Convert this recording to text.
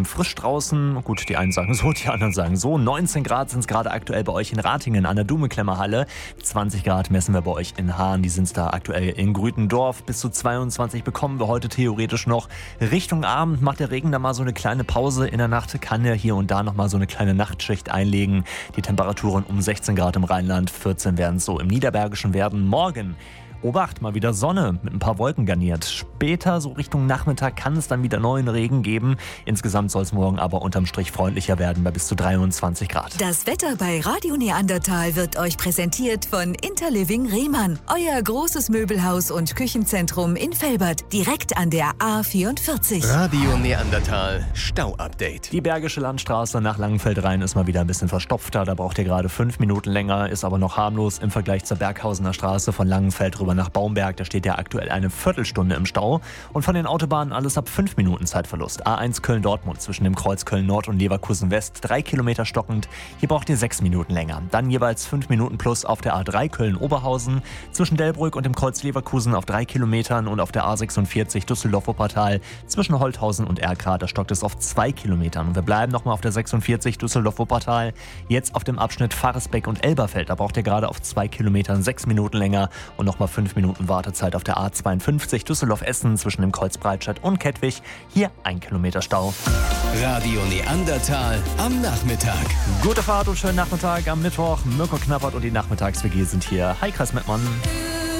frisch draußen. Gut, die einen sagen so, die anderen sagen so. 19 Grad sind es gerade aktuell bei euch in Ratingen an der Dumeklemmerhalle. 20 Grad messen wir bei euch in Hahn. Die sind es da aktuell in Grütendorf. Bis zu 22 bekommen wir heute theoretisch noch. Richtung Abend macht der Regen da mal so eine kleine Pause. In der Nacht kann er hier und da noch mal so eine kleine Nachtschicht einlegen. Die Temperaturen um 16 Grad im Rheinland, 14 werden es so im Niederbergischen werden. Morgen Obacht, mal wieder Sonne mit ein paar Wolken garniert. Später, so Richtung Nachmittag, kann es dann wieder neuen Regen geben. Insgesamt soll es morgen aber unterm Strich freundlicher werden bei bis zu 23 Grad. Das Wetter bei Radio Neandertal wird euch präsentiert von Interliving Rehmann. Euer großes Möbelhaus und Küchenzentrum in Velbert, direkt an der A44. Radio Neandertal Stau-Update. Die Bergische Landstraße nach Langenfeld rein ist mal wieder ein bisschen verstopfter. Da braucht ihr gerade 5 Minuten länger, ist aber noch harmlos im Vergleich zur Berghausener Straße von Langenfeld rüber nach Baumberg. Da steht ja aktuell eine Viertelstunde im Stau. Und von den Autobahnen alles ab 5 Minuten Zeitverlust. A1 Köln-Dortmund zwischen dem Kreuz Köln-Nord und Leverkusen-West 3 Kilometer stockend. Hier braucht ihr 6 Minuten länger. Dann jeweils 5 Minuten plus auf der A3 Köln-Oberhausen zwischen Delbrück und dem Kreuz Leverkusen auf 3 Kilometern und auf der A46 Düsseldorf-Wuppertal zwischen Holthausen und Erkrath. Da stockt es auf 2 Kilometern. Und wir bleiben nochmal auf der 46 Düsseldorf-Wuppertal. Jetzt auf dem Abschnitt Faresbeck und Elberfeld. Da braucht ihr gerade auf 2 Kilometern 6 Minuten länger und nochmal 5 Minuten Wartezeit auf der A52 Düsseldorf-Essen zwischen dem Kreuz Breitscheid und Kettwig. Hier 1 Kilometer Stau. Radio Neandertal am Nachmittag. Gute Fahrt und schönen Nachmittag am Mittwoch. Mirko Knappert und die Nachmittags-WG sind hier. Hi, Kreis Mettmann.